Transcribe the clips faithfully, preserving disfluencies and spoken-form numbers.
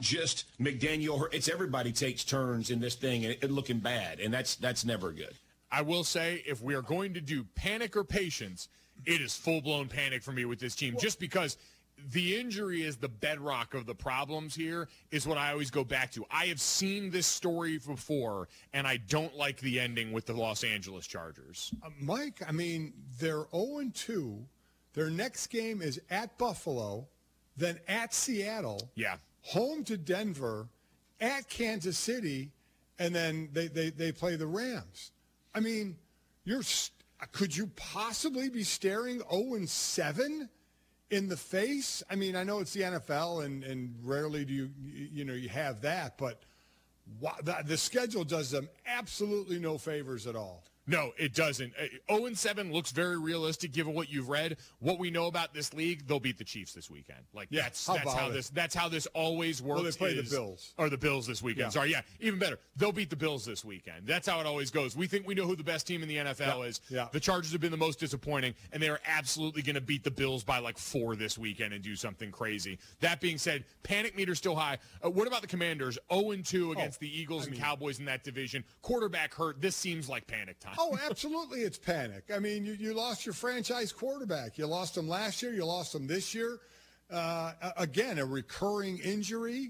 just McDaniel. It's everybody takes turns in this thing and, and looking bad, and that's that's never good. I will say, if we are going to do panic or patience, it is full-blown panic for me with this team, just because the injury is the bedrock of the problems here, is what I always go back to. I have seen this story before, and I don't like the ending with the Los Angeles Chargers. Uh, Mike, I mean, they're oh and two. Their next game is at Buffalo, then at Seattle, yeah, home to Denver, at Kansas City, and then they, they, they play the Rams. I mean, you're could you possibly be staring oh and seven in the face? I mean, I know it's the N F L, and, and rarely do you, you know, you have that, but wow, the, the schedule does them absolutely no favors at all. No, it doesn't. oh and seven looks very realistic given what you've read. What we know about this league, they'll beat the Chiefs this weekend. Like yeah, that's how that's how it? this that's how this always works. Well, they play is, the Bills. Or the Bills this weekend. Yeah. Sorry, yeah, even better. They'll beat the Bills this weekend. That's how it always goes. We think we know who the best team in the N F L yeah. is. Yeah. The Chargers have been the most disappointing, and they are absolutely going to beat the Bills by like four this weekend and do something crazy. That being said, panic meter still high. Uh, what about the Commanders? oh and two against oh, the Eagles I and mean, Cowboys in that division. Quarterback hurt. This seems like panic time. Oh, absolutely, it's panic. I mean, you, you lost your franchise quarterback. You lost him last year. You lost him this year. Uh, again, a recurring injury.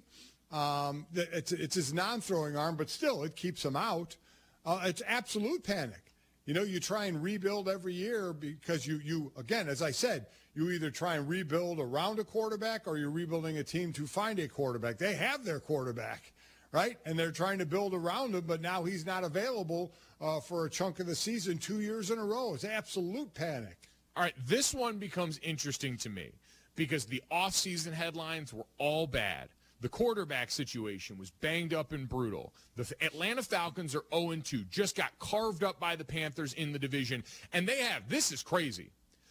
Um, it's, it's his non-throwing arm, but still, it keeps him out. Uh, it's absolute panic. You know, you try and rebuild every year because you, you, again, as I said, you either try and rebuild around a quarterback or you're rebuilding a team to find a quarterback. They have their quarterback, right? And they're trying to build around him, but now he's not available uh, for a chunk of the season two years in a row. It's absolute panic. All right, this one becomes interesting to me because the offseason headlines were all bad. The quarterback situation was banged up and brutal. The Atlanta Falcons are oh and two, just got carved up by the Panthers in the division, and they have, this is crazy,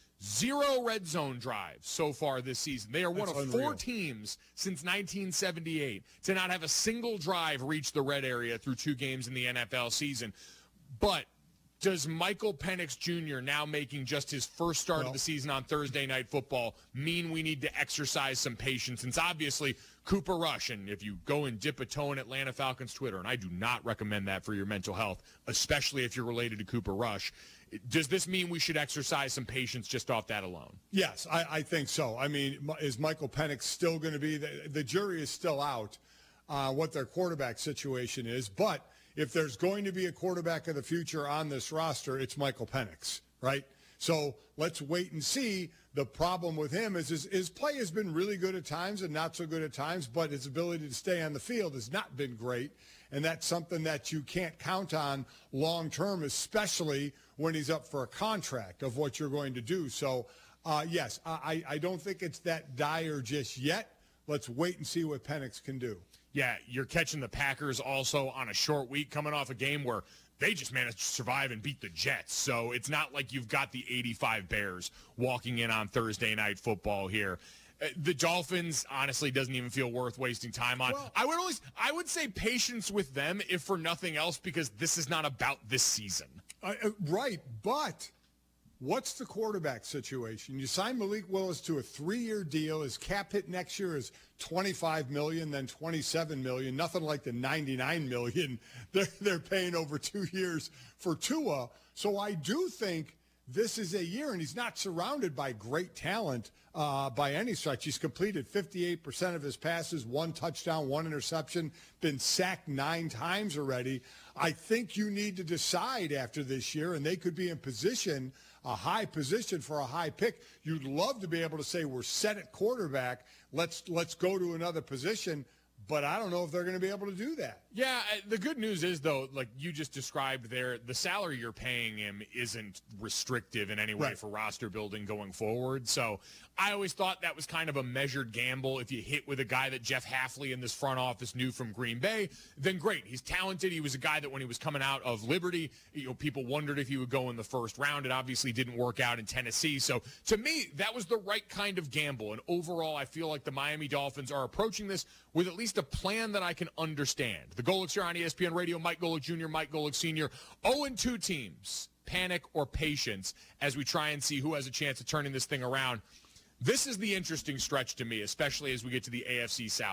zero red zone drives so far this season. They are one That's of unreal. four teams since nineteen seventy-eight to not have a single drive reach the red area through two games in the N F L season. But does Michael Penix Junior now making just his first start well, of the season on Thursday Night Football mean we need to exercise some patience? Since obviously Cooper Rush, and if you go and dip a toe in Atlanta Falcons Twitter, and I do not recommend that for your mental health, especially if you're related to Cooper Rush, does this mean we should exercise some patience just off that alone? Yes, I, I think so. I mean, is Michael Penix still going to be the, – the jury is still out uh, what their quarterback situation is, but – if there's going to be a quarterback of the future on this roster, it's Michael Penix, right? So let's wait and see. The problem with him is his, his play has been really good at times and not so good at times, but his ability to stay on the field has not been great, and that's something that you can't count on long term, especially when he's up for a contract of what you're going to do. So, uh, yes, I, I don't think it's that dire just yet. Let's wait and see what Penix can do. Yeah, you're catching the Packers also on a short week coming off a game where they just managed to survive and beat the Jets. So it's not like you've got the eighty-five Bears walking in on Thursday Night Football here. Uh, the Dolphins, honestly, doesn't even feel worth wasting time on. Well, I would always, I would say patience with them, if for nothing else, because this is not about this season. Uh, right, but what's the quarterback situation? You sign Malik Willis to a three-year deal. His cap hit next year is twenty-five million dollars, then twenty-seven million dollars. Nothing like the ninety-nine million dollars they're, they're paying over two years for Tua. So I do think this is a year, and he's not surrounded by great talent uh, by any stretch. He's completed fifty-eight percent of his passes, one touchdown, one interception, been sacked nine times already. I think you need to decide after this year, and they could be in position, a high position for a high pick. You'd love to be able to say we're set at quarterback. Let's let's go to another position. But I don't know if they're going to be able to do that. Yeah, the good news is, though, like you just described there, the salary you're paying him isn't restrictive in any way right. for roster building going forward. So I always thought that was kind of a measured gamble. If you hit with a guy that Jeff Hafley in this front office knew from Green Bay, then great. He's talented. He was a guy that when he was coming out of Liberty, you know, people wondered if he would go in the first round. It obviously didn't work out in Tennessee. So to me, that was the right kind of gamble. And overall, I feel like the Miami Dolphins are approaching this with at least a plan that I can understand. The Golics here on E S P N Radio, Mike Golick Junior, Mike Golick Senior oh and two teams, panic or patience, as we try and see who has a chance of turning this thing around. This is the interesting stretch to me, especially as we get to the A F C South.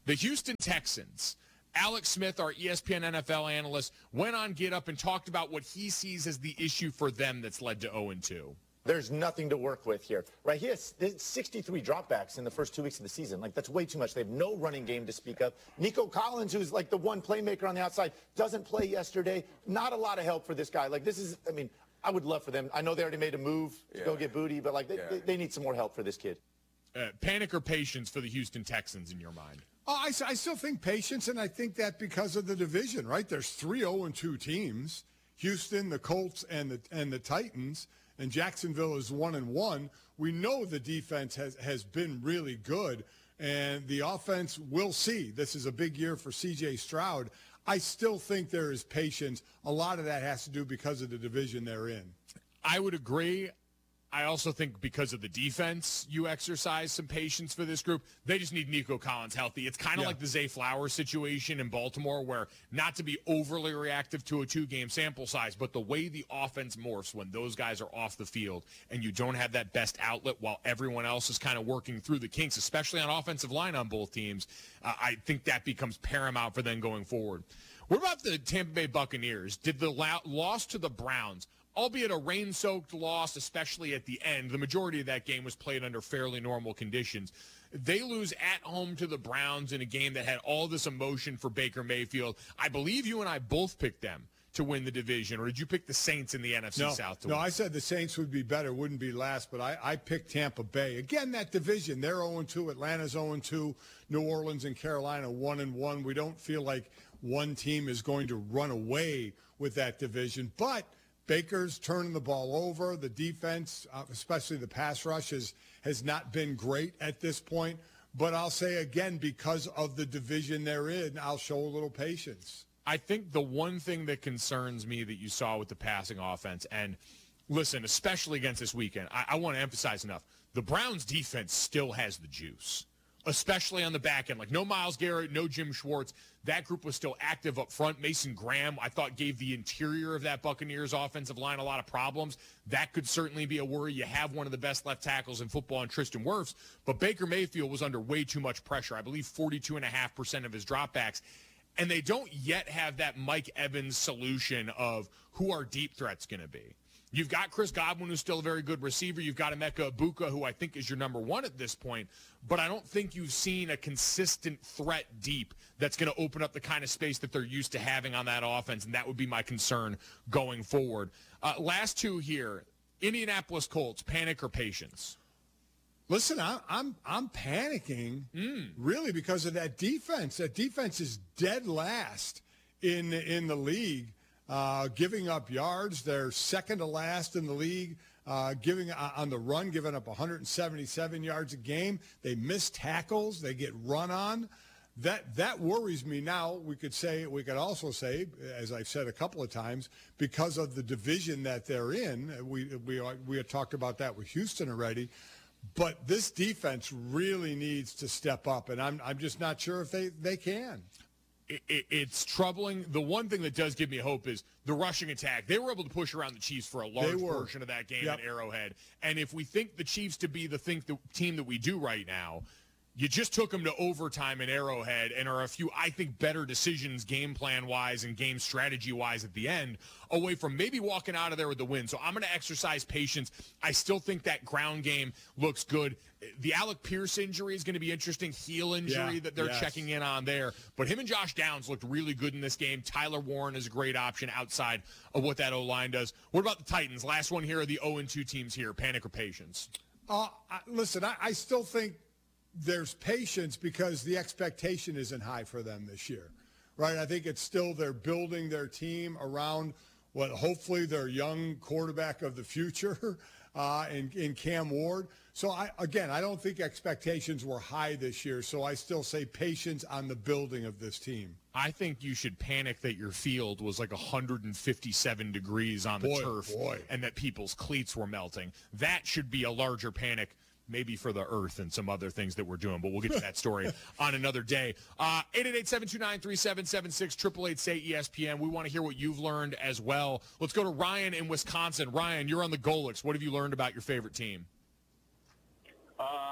The Houston Texans. Alex Smith, our E S P N N F L analyst, went on Get Up and talked about what he sees as the issue for them that's led to oh and two. There's nothing to work with here. Right, he has sixty-three dropbacks in the first two weeks of the season. Like, that's way too much. They have no running game to speak of. Nico Collins, who's like the one playmaker on the outside, doesn't play yesterday. Not a lot of help for this guy. Like, this is, I mean, I would love for them. I know they already made a move to yeah. go get Booty, but, like, they, yeah. they, they need some more help for this kid. Uh, panic or patience for the Houston Texans in your mind? Oh, I, I still think patience, and I think that because of the division, right? There's three oh and two teams, Houston, the Colts, and the and the Titans, and Jacksonville is one and one. We know the defense has, has been really good, and the offense, we'll see. This is a big year for C J Stroud. I still think there is patience. A lot of that has to do because of the division they're in. I would agree. I also think because of the defense, you exercise some patience for this group. They just need Nico Collins healthy. It's kind of yeah. like the Zay Flowers situation in Baltimore, where not to be overly reactive to a two-game sample size, but the way the offense morphs when those guys are off the field and you don't have that best outlet while everyone else is kind of working through the kinks, especially on offensive line on both teams, uh, I think that becomes paramount for them going forward. What about the Tampa Bay Buccaneers? Did the la- loss to the Browns, albeit a rain-soaked loss, especially at the end, the majority of that game was played under fairly normal conditions. They lose at home to the Browns in a game that had all this emotion for Baker Mayfield. I believe you and I both picked them to win the division, or did you pick the Saints in the N F C no, South to no, win? I said the Saints would be better, wouldn't be last, but I, I picked Tampa Bay. Again, that division, they're oh and two, Atlanta's oh and two, New Orleans and Carolina one and one. We don't feel like one team is going to run away with that division, but Baker's turning the ball over. The defense, uh, especially the pass rush, has, has not been great at this point. But I'll say again, because of the division they're in, I'll show a little patience. I think the one thing that concerns me that you saw with the passing offense, and listen, especially against this weekend, I, I want to emphasize enough, the Browns defense still has the juice, especially on the back end. Like, no Myles Garrett, no Jim Schwartz. That group was still active up front. Mason Graham, I thought, gave the interior of that Buccaneers offensive line a lot of problems. That could certainly be a worry. You have one of the best left tackles in football in Tristan Wirfs, but Baker Mayfield was under way too much pressure. I believe forty-two point five percent of his dropbacks. And they don't yet have that Mike Evans solution of who our deep threat's going to be. You've got Chris Godwin, who's still a very good receiver. You've got Emeka Ibuka, who I think is your number one at this point. But I don't think you've seen a consistent threat deep that's going to open up the kind of space that they're used to having on that offense, and that would be my concern going forward. Uh, last two here, Indianapolis Colts, panic or patience? Listen, I, I'm I'm panicking mm. really because of that defense. That defense is dead last in in the league. Uh, giving up yards. They're second to last in the league, uh, giving uh, on the run, giving up one hundred seventy-seven yards a game. They miss tackles. They get run on. That that worries me now. We could say, we could also say, as I've said a couple of times, because of the division that they're in, we we we had talked about that with Houston already. But this defense really needs to step up, and I'm I'm just not sure if they, they can. It, it, it's troubling. The one thing that does give me hope is the rushing attack. They were able to push around the Chiefs for a large portion of that game yep. at Arrowhead. And if we think the Chiefs to be the, think the team that we do right now, you just took them to overtime in Arrowhead and are a few, I think, better decisions game plan-wise and game strategy-wise at the end away from maybe walking out of there with the win. So I'm going to exercise patience. I still think that ground game looks good. The Alec Pierce injury is going to be interesting, heel injury yeah, that they're yes. checking in on there. But him and Josh Downs looked really good in this game. Tyler Warren is a great option outside of what that O-line does. What about the Titans? Last one here are the oh and two teams here. Panic or patience? Uh, I, listen, I, I still think there's patience because the expectation isn't high for them this year, right? I think it's still they're building their team around what hopefully their young quarterback of the future uh, in, in Cam Ward. So, I, again, I don't think expectations were high this year, so I still say patience on the building of this team. I think you should panic that your field was like one hundred fifty-seven degrees on the boy, turf boy. and that people's cleats were melting. That should be a larger panic, maybe for the earth and some other things that we're doing, but we'll get to that story on another day. Uh, eight eight eight, seven two nine, three seven seven six, eight eight eight, say E S P N. We want to hear what you've learned as well. Let's go to Ryan in Wisconsin. Ryan, you're on the Golix. What have you learned about your favorite team? Uh,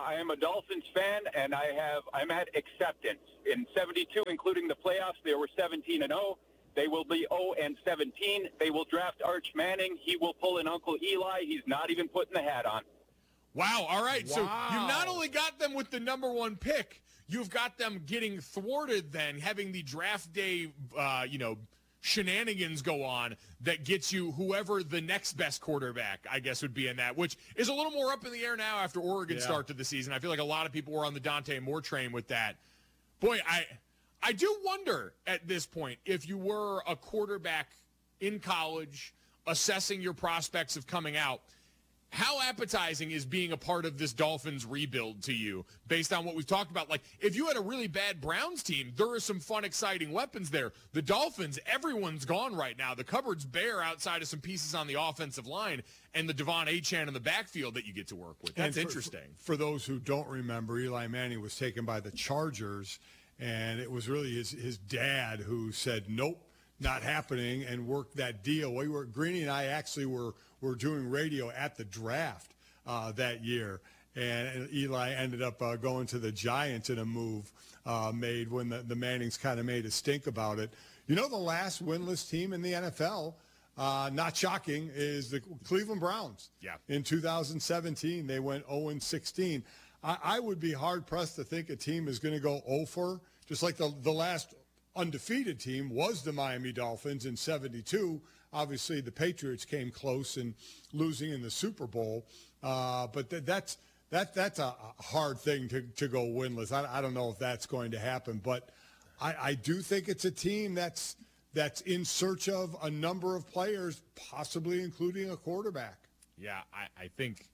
I am a Dolphins fan, and I have I'm at acceptance. In seventy-two, including the playoffs, they were seventeen and oh. They will be oh and seventeen. They will draft Arch Manning. He will pull an Uncle Eli. He's not even putting the hat on. Wow. All right. Wow. So you've not only got them with the number one pick, you've got them getting thwarted then, having the draft day, uh, you know, shenanigans go on that gets you whoever the next best quarterback, I guess, would be in that, which is a little more up in the air now after Oregon Yeah. started the season. I feel like a lot of people were on the Dante Moore train with that. Boy, I I do wonder at this point if you were a quarterback in college assessing your prospects of coming out, how appetizing is being a part of this Dolphins rebuild to you based on what we've talked about? Like, if you had a really bad Browns team, there are some fun, exciting weapons there. The Dolphins, everyone's gone right now. The cupboard's bare outside of some pieces on the offensive line and the Devon Achane in the backfield that you get to work with. That's And for- interesting. For those who don't remember, Eli Manning was taken by the Chargers, and it was really his, his dad who said, nope, not happening, and worked that deal. We were Greeny and I actually were were doing radio at the draft uh, that year, and, and Eli ended up uh, going to the Giants in a move uh, made when the, the Mannings kind of made a stink about it. You know, the last winless team in the N F L, uh, not shocking, is the Cleveland Browns. Yeah. In two thousand seventeen, they went oh and sixteen. I, I would be hard-pressed to think a team is going to go oh for, just like the, the last undefeated team was the Miami Dolphins in seventy-two. Obviously, the Patriots came close in losing in the Super Bowl, uh, but th- that's that that's a hard thing to, to go winless. I, I don't know if that's going to happen, but I, I do think it's a team that's that's in search of a number of players, possibly including a quarterback. Yeah, I, I think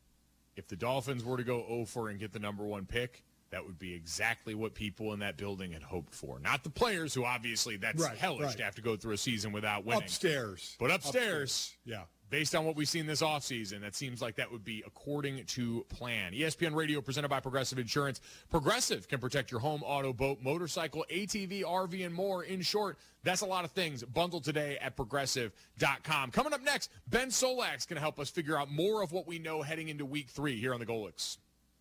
if the Dolphins were to go oh for and get the number one pick, that would be exactly what people in that building had hoped for. Not the players, who obviously that's Right, hellish right. to have to go through a season without winning. Upstairs. But upstairs, Yeah. based on what we've seen this offseason, that seems like that would be according to plan. E S P N Radio presented by Progressive Insurance. Progressive can protect your home, auto, boat, motorcycle, A T V, R V, and more. In short, that's a lot of things. Bundle today at progressive dot com. Coming up next, Ben Solak's going to help us figure out more of what we know heading into week three here on the Golix.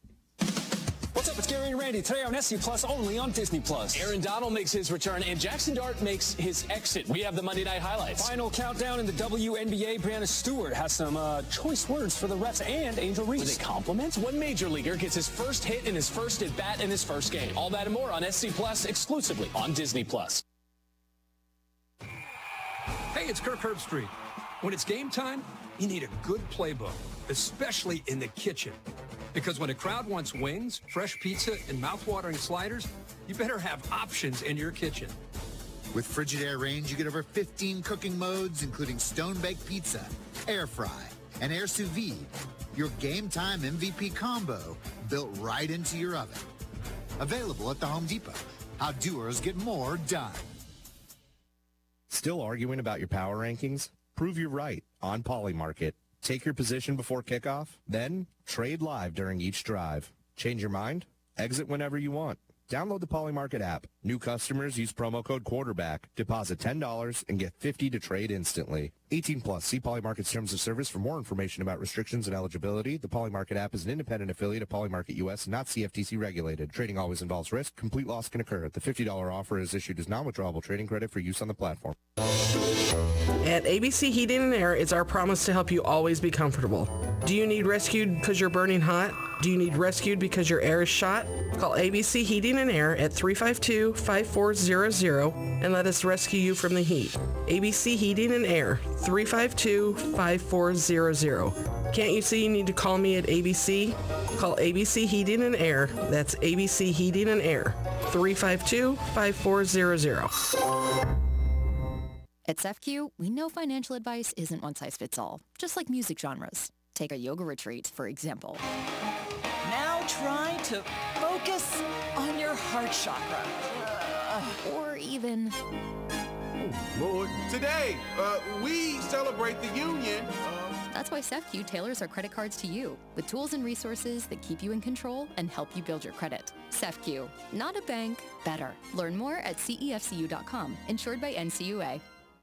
What's up? It's Gary and Randy. Today on S C Plus, only on Disney Plus. Aaron Donald makes his return, and Jackson Dart makes his exit. We have the Monday Night Highlights. Final countdown in the W N B A. Brianna Stewart has some uh, choice words for the refs and Angel Were Reese. they compliments? One major leaguer gets his first hit in his first at bat in his first game. All that and more on S C Plus, exclusively on Disney Plus. Hey, it's Kirk Herbstreit. When it's game time, you need a good playbook, especially in the kitchen. Because when a crowd wants wings, fresh pizza, and mouth-watering sliders, you better have options in your kitchen. With Frigidaire range, you get over fifteen cooking modes, including stone-baked pizza, air fry, and air sous vide. Your game time M V P combo built right into your oven. Available at the Home Depot. How doers get more done. Still arguing about your power rankings? Prove you're right on Polymarket. Take your position before kickoff, then trade live during each drive. Change your mind? Exit whenever you want. Download the Polymarket app. New customers use promo code quarterback. Deposit ten dollars and get fifty dollars to trade instantly. eighteen plus. See Polymarket's terms of service for more information about restrictions and eligibility. The Polymarket app is an independent affiliate of Polymarket U S, not C F T C regulated. Trading always involves risk. Complete loss can occur. The fifty dollars offer is issued as non-withdrawable trading credit for use on the platform. At A B C Heating and Air, it's our promise to help you always be comfortable. Do you need rescued because you're burning hot? Do you need rescued because your air is shot? Call A B C Heating and Air at three five two, five four zero zero and let us rescue you from the heat. A B C Heating and Air, three five two, five four zero zero. Can't you see you need to call me at A B C? Call A B C Heating and Air. That's A B C Heating and Air, three five two, five four zero zero. At S E F Q, we know financial advice isn't one size fits all, just like music genres. Take a yoga retreat, for example. Now try to focus on your heart chakra. Or even... Oh, Lord. Today, uh, we celebrate the union. Uh... That's why S E F Q tailors our credit cards to you, with tools and resources that keep you in control and help you build your credit. S E F Q, not a bank, better. Learn more at C E F C U dot com, insured by N C U A.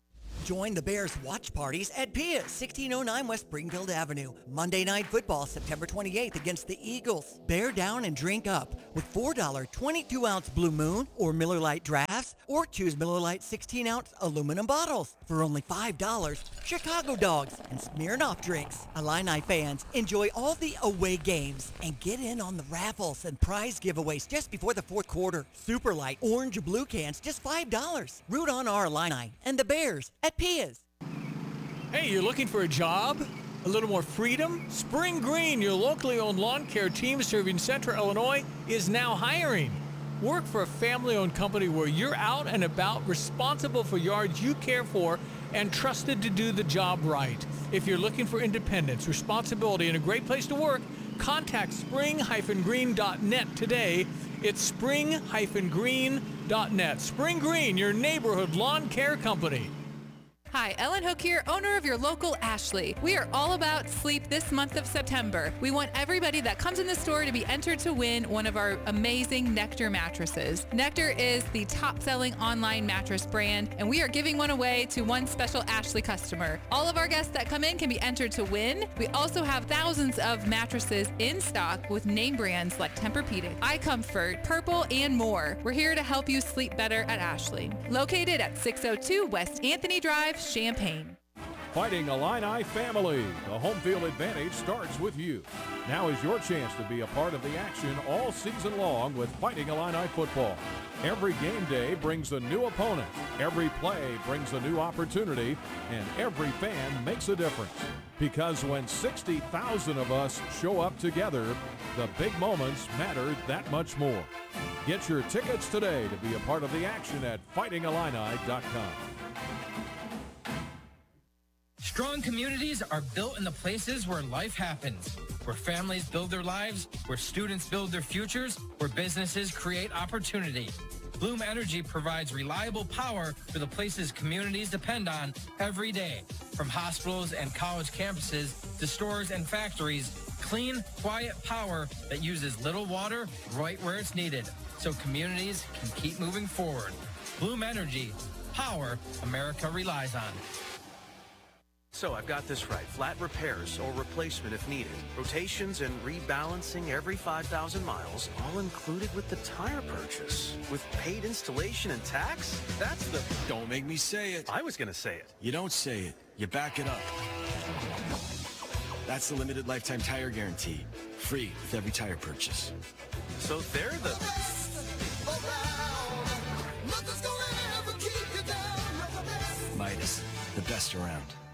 Join the Bears watch parties at P I A, sixteen oh nine West Springfield Avenue. Monday Night Football, September twenty-eighth against the Eagles. Bear down and drink up with four dollar twenty-two ounce Blue Moon or Miller Lite drafts, or choose Miller Lite sixteen ounce aluminum bottles. For only five dollars, Chicago dogs and Smirnoff drinks. Illini fans, enjoy all the away games and get in on the raffles and prize giveaways just before the fourth quarter. Super Light orange or blue cans, just five dollars. Root on our Illini and the Bears at P I A's. Hey, you're looking for a job? A little more freedom? Spring Green, your locally owned lawn care team serving Central Illinois, is now hiring. Work for a family-owned company where you're out and about, responsible for yards you care for, and trusted to do the job right. If you're looking for independence, responsibility, and a great place to work, contact spring dash green dot net today. It's spring dash green dot net. Spring Green, your neighborhood lawn care company. Hi, Ellen Hook here, owner of your local Ashley. We are all about sleep this month of September. We want everybody that comes in the store to be entered to win one of our amazing Nectar mattresses. Nectar is the top-selling online mattress brand, and we are giving one away to one special Ashley customer. All of our guests that come in can be entered to win. We also have thousands of mattresses in stock with name brands like Tempur-Pedic, iComfort, Purple, and more. We're here to help you sleep better at Ashley. Located at six oh two West Anthony Drive, Champaign. Fighting Illini family. The home field advantage starts with you. Now is your chance to be a part of the action all season long with Fighting Illini football. Every game day brings a new opponent. Every play brings a new opportunity. And every fan makes a difference. Because when sixty thousand of us show up together, the big moments matter that much more. Get your tickets today to be a part of the action at fighting illini dot com. Strong communities are built in the places where life happens, where families build their lives, where students build their futures, where businesses create opportunity. Bloom Energy provides reliable power for the places communities depend on every day. From hospitals and college campuses to stores and factories, clean, quiet power that uses little water right where it's needed, so communities can keep moving forward. Bloom Energy, power America relies on. So I've got this right. Flat repairs or replacement if needed. Rotations and rebalancing every five thousand miles, all included with the tire purchase. With paid installation and tax? That's the... Don't make me say it. I was going to say it. You don't say it. You back it up. That's the limited lifetime tire guarantee. Free with every tire purchase. So they're the... Midas, the best around.